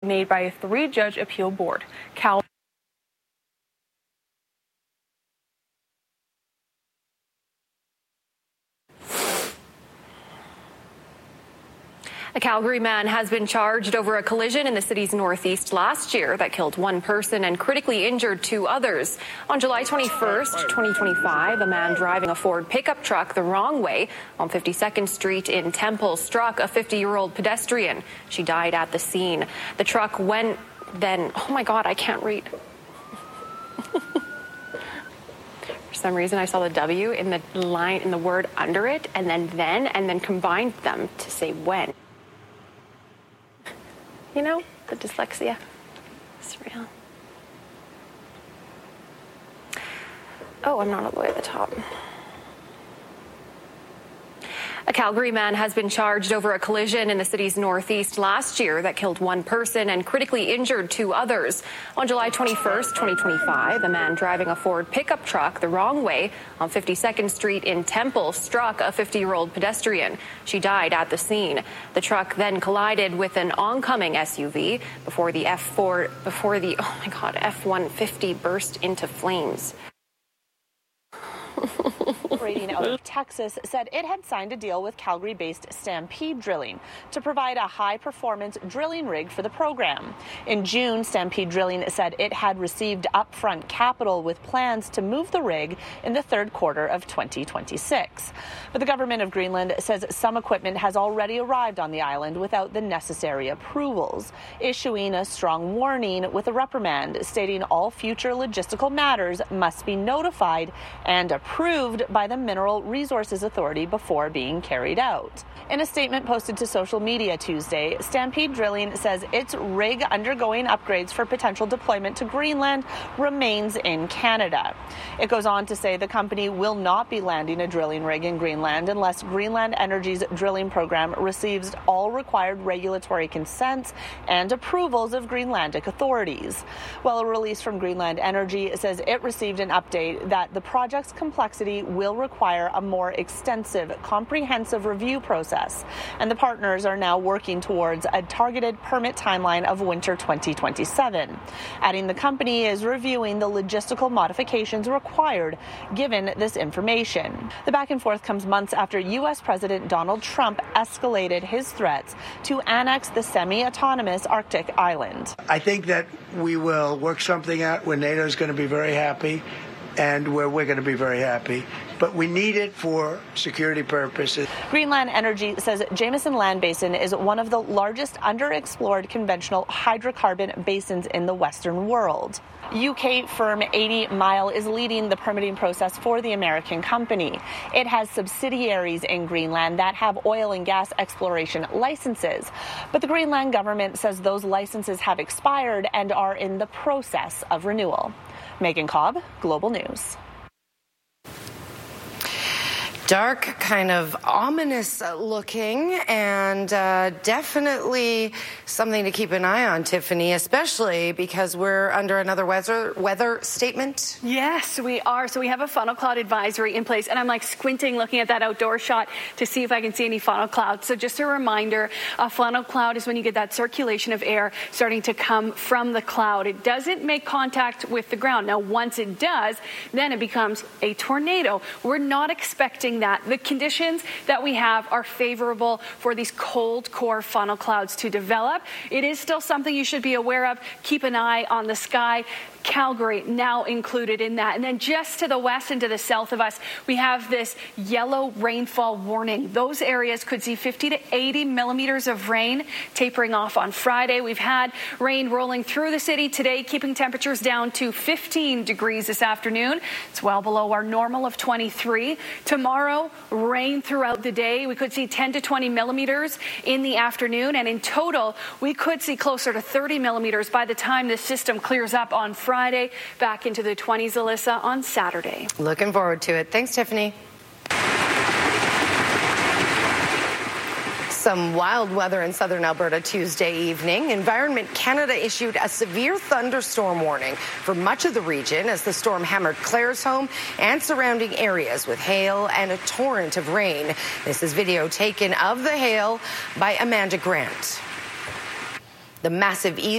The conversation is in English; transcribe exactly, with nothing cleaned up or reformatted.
made by a three-judge appeal board. Cal A Calgary man has been charged over a collision in the city's northeast last year that killed one person and critically injured two others. On July twenty-first, twenty twenty-five, a man driving a Ford pickup truck the wrong way on fifty-second Street in Temple struck a fifty-year-old pedestrian. She died at the scene. The truck went then, oh my God, I can't read. For some reason, I saw the W in the line, in the word under it, and then then, and then combined them to say when. You know, the dyslexia. It's real. Oh, I'm not all the way at the top. A Calgary man has been charged over a collision in the city's northeast last year that killed one person and critically injured two others. On July twenty-first, twenty twenty-five, a man driving a Ford pickup truck the wrong way on fifty-second Street in Temple struck a fifty-year-old pedestrian. She died at the scene. The truck then collided with an oncoming S U V before the F four, before the, oh my God, F one fifty burst into flames. Operating out of Texas said it had signed a deal with Calgary-based Stampede Drilling to provide a high-performance drilling rig for the program. In June, Stampede Drilling said it had received upfront capital with plans to move the rig in the third quarter of twenty twenty-six. But the government of Greenland says some equipment has already arrived on the island without the necessary approvals, issuing a strong warning with a reprimand stating all future logistical matters must be notified and approved by the Mineral Resources Authority before being carried out. In a statement posted to social media Tuesday, Stampede Drilling says its rig undergoing upgrades for potential deployment to Greenland remains in Canada. It goes on to say the company will not be landing a drilling rig in Greenland unless Greenland Energy's drilling program receives all required regulatory consents and approvals of Greenlandic authorities. While a release from Greenland Energy says it received an update that the project's complexity will require a more extensive, comprehensive review process, and the partners are now working towards a targeted permit timeline of winter twenty twenty-seven. Adding the company is reviewing the logistical modifications required given this information. The back and forth comes months after U S President Donald Trump escalated his threats to annex the semi-autonomous Arctic island. I think that we will work something out where NATO is going to be very happy and where we're going to be very happy. But we need it for security purposes. Greenland Energy says Jameson Land Basin is one of the largest underexplored conventional hydrocarbon basins in the Western world. U K firm eighty mile is leading the permitting process for the American company. It has subsidiaries in Greenland that have oil and gas exploration licenses. But the Greenland government says those licenses have expired and are in the process of renewal. Megan Cobb, Global News. Dark, kind of ominous looking, and uh, definitely something to keep an eye on, Tiffany, especially because we're under another weather weather statement. Yes, we are. So we have a funnel cloud advisory in place, and I'm like squinting looking at that outdoor shot to see if I can see any funnel clouds. So just a reminder, a funnel cloud is when you get that circulation of air starting to come from the cloud. It doesn't make contact with the ground. Now, once it does, then it becomes a tornado. We're not expecting that. The conditions that we have are favorable for these cold core funnel clouds to develop. It is still something you should be aware of. Keep an eye on the sky. Calgary now included in that. And then just to the west and to the south of us, we have this yellow rainfall warning. Those areas could see fifty to eighty millimeters of rain tapering off on Friday. We've had rain rolling through the city today, keeping temperatures down to fifteen degrees this afternoon. It's well below our normal of twenty-three. Tomorrow, rain throughout the day. We could see ten to twenty millimeters in the afternoon. And in total, we could see closer to thirty millimeters by the time this system clears up on Friday. Friday, back into the twenties, Alyssa, on Saturday. Looking forward to it. Thanks, Tiffany. Some wild weather in southern Alberta Tuesday evening. Environment Canada issued a severe thunderstorm warning for much of the region as the storm hammered Claresholm and surrounding areas with hail and a torrent of rain. This is video taken of the hail by Amanda Grant. The massive